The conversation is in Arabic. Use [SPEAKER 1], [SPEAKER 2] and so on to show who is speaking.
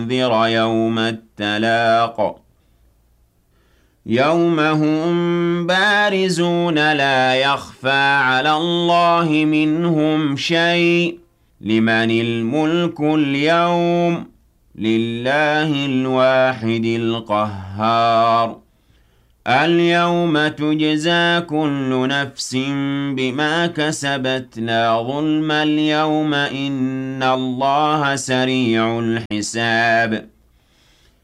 [SPEAKER 1] وَأُنذِرَ يَوْمَ التَّلَاقِ يَوْمَ هُم بَارِزُونَ لَا يَخْفَىٰ عَلَى اللَّهِ مِنْهُمْ شَيْءٌ ۚ لِمَنِ الْمُلْكُ الْيَوْمَ ۖ لِلَّهِ الْوَاحِدِ الْقَهَّارِ الْيَوْمَ تُجْزَىٰ كُلُّ نَفْسٍ بِمَا كَسَبَتْ لَا ظُلْمَ الْيَوْمَ ۚ إِنَّ اللَّهَ سَرِيعُ الْحِسَابِ